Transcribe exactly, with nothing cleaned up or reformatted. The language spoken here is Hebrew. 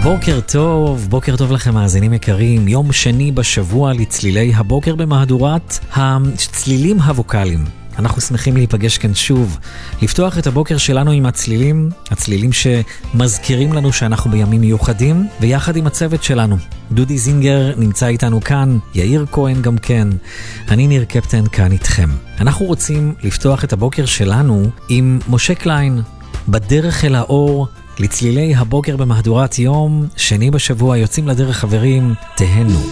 בוקר טוב, בוקר טוב לכם מאזינים יקרים. יום שני בשבוע לצלילי הבוקר במהדורת הצלילים הווקליים. אנחנו שמחים להיפגש כאן שוב, לפתוח את הבוקר שלנו עם הצלילים, הצלילים שמזכירים לנו שאנחנו בימים מיוחדים, ויחד עם הצוות שלנו. דודי זינגר נמצא איתנו כאן, יאיר כהן גם כן, אני ניר קפטן כאן איתכם. אנחנו רוצים לפתוח את הבוקר שלנו עם משה קליין, בדרך אל האור, לצלילי הבוקר במהדורת יום שני בשבוע. יוצאים לדרך חברים, תהנו.